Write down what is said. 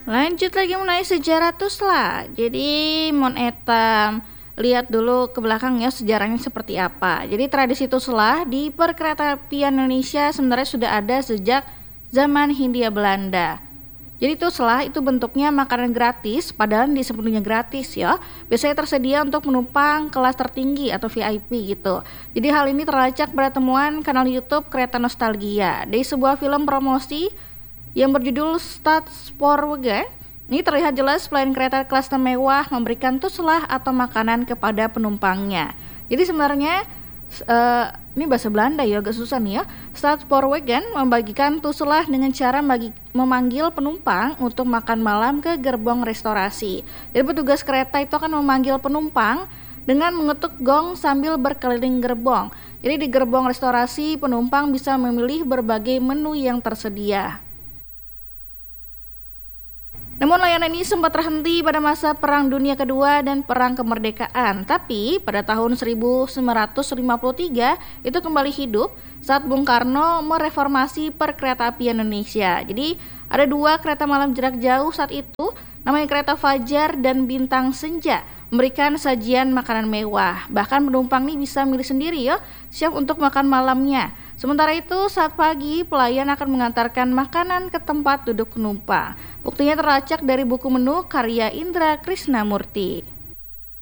Lanjut lagi mengenai sejarah Tusla. Jadi mon etam lihat dulu ke belakang ya sejarahnya seperti apa. Jadi tradisi Tusla di perkeretaapian Indonesia sebenarnya sudah ada sejak zaman Hindia Belanda. Jadi Tusla itu bentuknya makanan gratis, padahal di sepenuhnya gratis ya. Biasanya tersedia untuk penumpang kelas tertinggi atau VIP gitu. Jadi hal ini terlacak pada temuan kanal YouTube Kereta Nostalgia dari sebuah film promosi yang berjudul Stadspoorwegen. Ini terlihat jelas pelayan kereta kelas termewah memberikan tuslah atau makanan kepada penumpangnya. Jadi sebenarnya ini bahasa Belanda ya, agak susah nih ya. Stadspoorwegen membagikan tuslah dengan cara memanggil penumpang untuk makan malam ke gerbong restorasi. Jadi petugas kereta itu akan memanggil penumpang dengan mengetuk gong sambil berkeliling gerbong. Jadi di gerbong restorasi penumpang bisa memilih berbagai menu yang tersedia. Namun layanan ini sempat terhenti pada masa Perang Dunia Kedua dan Perang Kemerdekaan. Tapi pada tahun 1953 itu kembali hidup saat Bung Karno mereformasi perkeretaapian Indonesia. Jadi ada dua kereta malam jarak jauh saat itu, namanya kereta Fajar dan Bintang Senja, memberikan sajian makanan mewah. Bahkan penumpang nih bisa milih sendiri ya, siap untuk makan malamnya. Sementara itu saat pagi pelayan akan mengantarkan makanan ke tempat duduk penumpang. Buktinya terlacak dari buku menu karya Indra Krisnamurti.